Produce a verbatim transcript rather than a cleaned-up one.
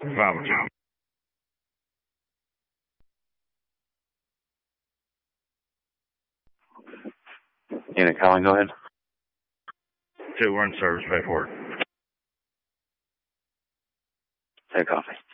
Fine with you. Unit calling, go ahead. Two, we're in service, pay for it. Take coffee.